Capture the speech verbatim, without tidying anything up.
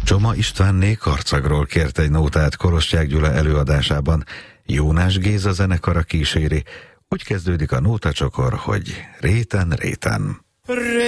Csoma Istvánné Karcagról kért egy nótát Korostyák Gyula előadásában, Jónás Géza zenekara kíséri. Úgy kezdődik a nótacsokor, hogy réten, réten.